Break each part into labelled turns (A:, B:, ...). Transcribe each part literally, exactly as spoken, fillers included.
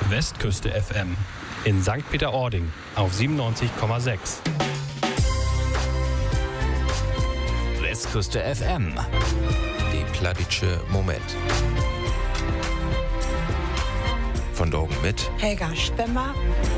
A: Westküste F M in Sankt Peter-Ording auf siebenundneunzig Komma sechs.
B: Westküste F M. Die Plattitsche Moment. Von Drogen mit
C: Helga Stemmer.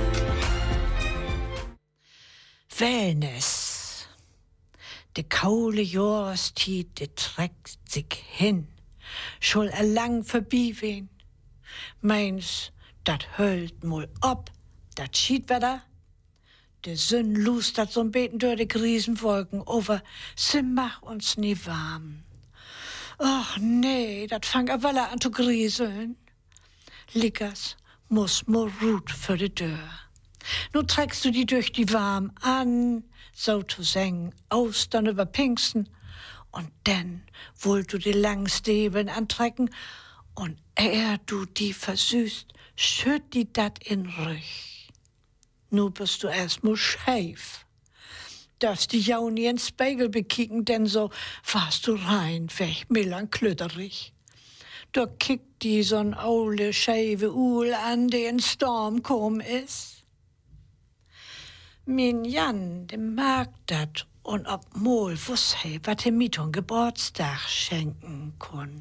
C: Wellness. De kaule Jahrestied, de trägt sich hin. Schul er lang vorbei wen. Meins, dat hölt mol ob, dat Schiedwetter. De Sonn lustert so'n beten durch de Riesenwolken over, sie mach uns nie warm. Och nee, dat fang a Weller an zu grieseln. Lickers muss mo Rut für de Dörr. Nu trägst du die durch die warm an, so zu singen, Austern über Pinksten. Und dann wollt du die langen Stäbeln antrecken und er du die versüßt, schütt die dat in Rüch. Nu bist du erst mo scheif. Darfst die jau nie in Spiegel bekicken, denn so warst du rein, weg, melanklöderig. Da kickt die so'n aule, scheive Uhl an, die in Storm kom is. Min Jan, dem mag dat, und ob mol wuss he, wat he mit on Geburtstag schenken kon.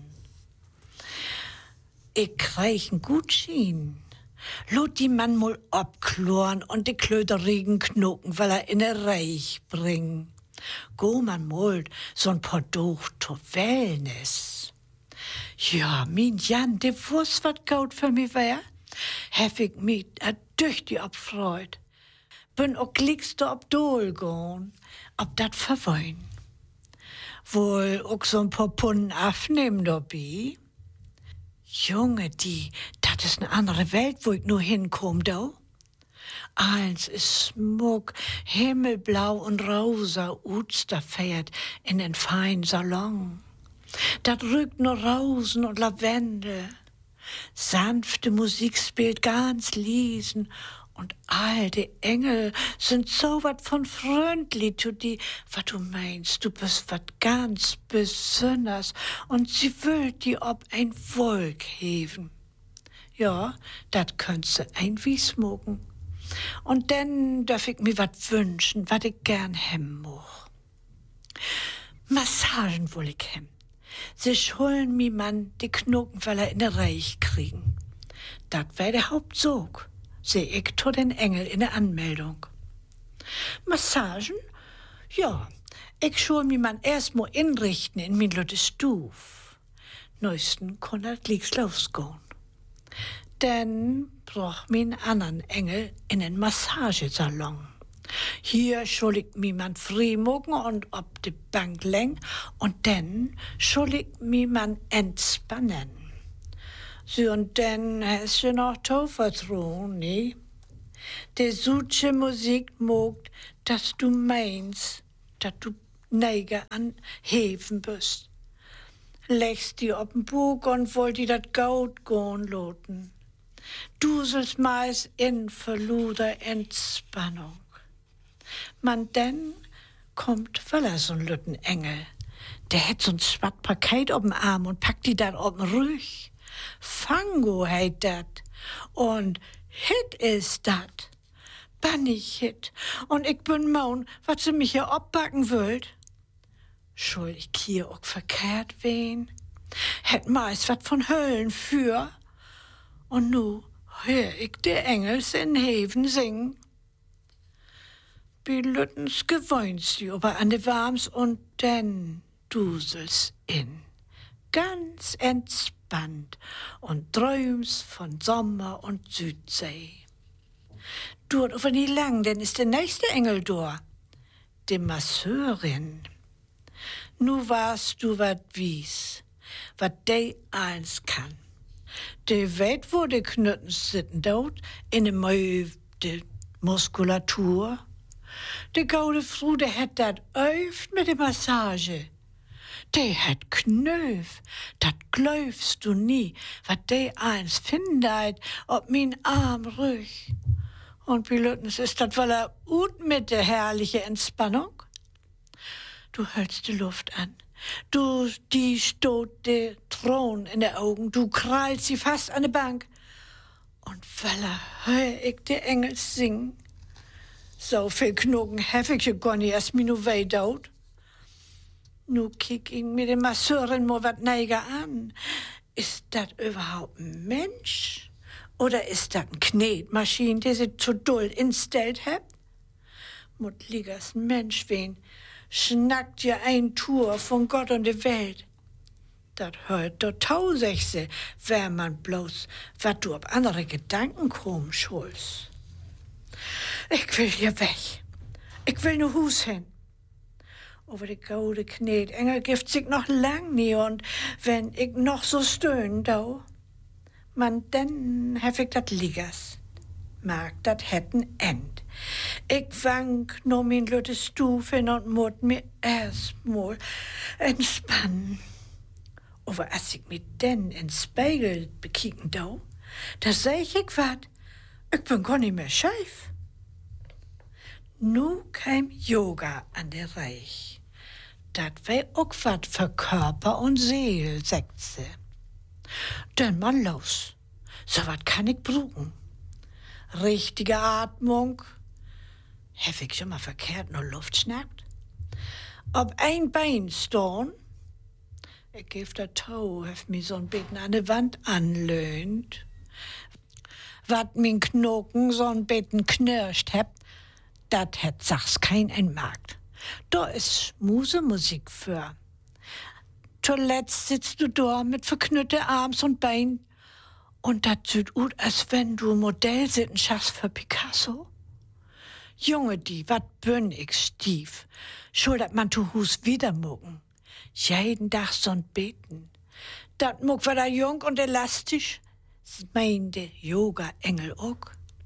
C: Ich krieg n Gutschein. Lot die Mann mol abkloren und die klöderigen Knoken, weil er in ne Reich bring. Go man mol so'n paar Doch to Wellness. Ja, min Jan, de wuss wat gaut für mi wär, hef ich mi a durch die abfreut. Bin auch klickst du ob Dol gehen, ob dat verwein. Wohl auch so ein paar Punnen aufnehmen dabei. Junge, die, dat is ne andere Welt, wo ich nur hinkomm, da. Eins is Smog, himmelblau und rosa, Osterfährt in den feinen Salon. Dat rückt nur Rosen und Lavendel. Sanfte Musik spielt ganz leisen. Und all die Engel sind so wat von freundlich zu die, wat du meinst, du bist wat ganz besonders und sie will die ob ein Wolk heben. Ja, dat könntest du ein wie smoken. Und dann darf ich mir wat wünschen, wat ich gern hem moch. Massagen will ich hem. Sie schulden mi man die Knokenfeller in der Reich kriegen. Dat wär der Hauptsog. Seh ich to den Engel in der Anmeldung. Massagen? Ja, ich schul mi man erst mo inrichten in min lütte Stuf. Neuesten kon dat lieg's losgehen. Dann brauch mi n anderen Engel in den Massagesalon. Hier schul ich mi man frimogen und ob de Bank läng und dann schul ich mi man entspannen. So, und dann hast du noch Tauvertrauen, ne? Die südsche Musik mogt, dass du meinst, dass du Neige an Hefen bist. Legst die ob'n Bug und wollt die dat Gaut gehen loten. Du sollst meist in verluder Entspannung. Man denn kommt voller so'n lütten Engel. Der hätt so'n schwatt Paket ob'n Arm und packt die dat ob'n Rüch. Fango heit dat. Und Hit is dat. Bin ich Hit. Und ich bin maun, wat sie mich hier abbacken wollt. Schuld ich hier auch verkehrt wen? Hätt meist wat von Höllen für. Und nu hör ich de Engels in Heven singen. Bi Lüttens gewohnt sie aber an de Warms und denn duselst in. Ganz entspannt und träumst von Sommer und Südsee. Dort auf nie lang, denn ist der nächste Engel dort, die Masseurin. Nu warst du wat wies, wat de eins kann. De weet wo de Knöten sitten dort, in de Mäu, de Muskulatur. De gaude Frau, de het dat öft mit de Massage. De het knöf, dat glaubst du nie, wat de eins findet ob min Arm rüch. Und wie Lüttens ist dat weil er ut mit der herrliche Entspannung? Du hältst die Luft an. Du, die stot de Thron in der Augen. Du krallst sie fast an der Bank. Und weil hör ich die Engel singen. So viel Knogen hab ich ja gar nicht erst mir nur weh dort. Nu kick ich mir den Masseurin mal wat neiger an. Ist das überhaupt ein Mensch? Oder ist das ein Knetmaschine, die sie zu doll instellt hat? Mut liegers Mensch wen, schnackt ja ein Tour von Gott und der Welt. Dat hört do tausig se, wär man bloß, wat du ob andere Gedanken komm, Schulz. Ich will hier weg. Ich will nur Hus hin. Over die goude Knetengel gift sich noch lang nie und wenn ich noch so stöhn, da, man denn hef ich dat liegers. Mag dat hätten end. Ich wank no min lütte Stufe und mut mir erstmal entspannen. Aber als ich mich denn ins Spiegel bekicken da, da seh ich wat, ich bin gar nicht mehr scheif. Nu kam Yoga an der Reich. Dat wär auch wat für Körper und Seele, sagt sie. Dann mal los, so wat kann ich brauchen. Richtige Atmung. Hef ich schon mal verkehrt nur Luft schnappt? Ob ein Bein stehen, ich geb der Toe, hef mi so'n Beten an de Wand anlöhnt. Wat min Knochen so'n Beten knirscht heb, dat het sachs kein Markt. Da is Musemusik für. Zuletzt sitzt du da mit verknütte Arms und Bein und dat sieht ut, als wenn du Modell sitten schaffst für Picasso. Junge, die, wat bin ich stief. Schuldet man tu Hus wieder mucken. Jeden Tag so'n Beten. Dat muck war da jung und elastisch, meinte Yoga-Engel auch.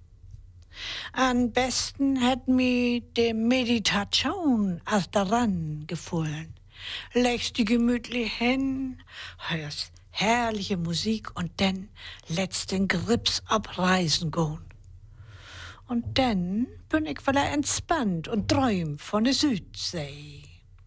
C: Am besten hätt mi de Meditation als daran gefallen. Legst die gemütlich hin, hörst herrliche Musik und dann letzt den Grips abreisen gehen. Und dann bin ich wieder entspannt und träum von der Südsee.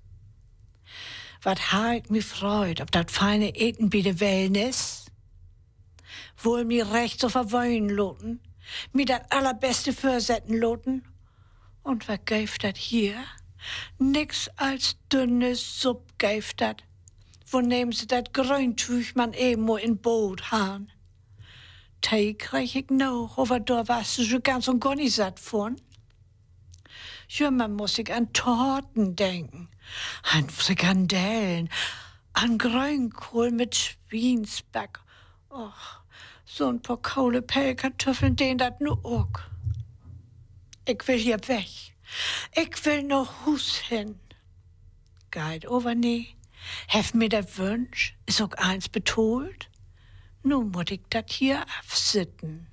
C: Wat ha ich mich freut, ob dat feine Eten bei de Wellness. Wohl mir recht so verwöhnen loten, mir dat allerbeste Försetten loten. Und wat gäft dat hier? Nix als dünnes Supp gäft dat. Wo nehmen sie dat Grüntüch man eben mo in Boot han? Tee krieg ich noch, aber da warst du schon ganz und gar nicht satt von. Ja, man muss sich an Torten denken, an Frikandellen, an Grünkohl mit Schweinsback. Och, so ein paar Kohlepellkartoffeln, den dat nu auch. Ich will hier weg. Ich will noch Hus hin. Geht over nie. Hef mir der Wünsch, is auch eins betolt. Nu muss ich dat hier afsitten.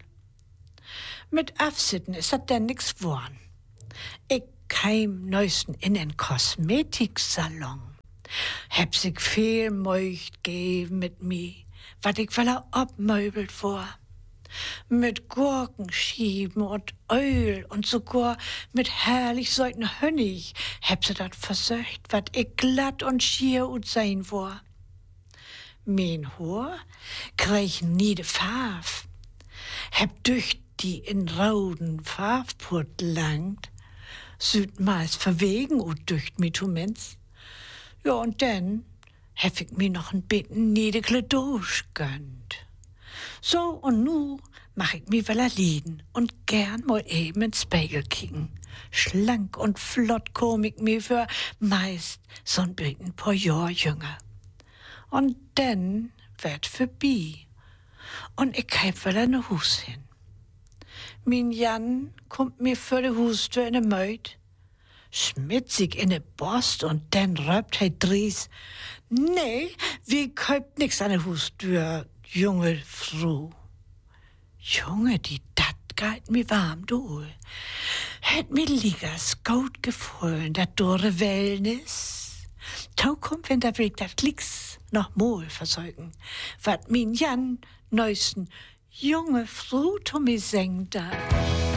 C: Mit afsitten is dat denn nix worn. Ich keim neuesten in en Kosmetiksalon. Heb sich viel Möcht geben mit mi, wat ich weil er obmöbelt war. Mit Gurkenschieben und Öl und sogar mit herrlich säuten Honig heb sie dat versöcht, wat ich glatt und schier ut sein war. Mein Haar krieg nie de Farf, heb durch die in roden Farfput langt, süd meist verwegen und dücht mi tu Mensch. Ja, und dann hef ich mir noch ein bisschen niedekle durchgönnt. So, und nu mach ich mi weller lieden und gern mal eben ins Spiegel kicken. Schlank und flott komm ich mi für meist so'n bisschen paar Jahr jünger. Und dann werd vorbei. Und ich keib weller ne Hus hin. Min Jan kommt mir für de Hustür in de Meut, schmitzig in de Borst und dann röpt he dries. Nee, wie kauft nix an de Hustür, junge Frau. Junge, die dat geht mir warm, du. Hätt mir liegers gut gefallen, dat dore Wellness. Tau kommt, wenn da will dat Klicks noch mal versorgen, wat min Jan neuesten junge Frau to mi sengt da.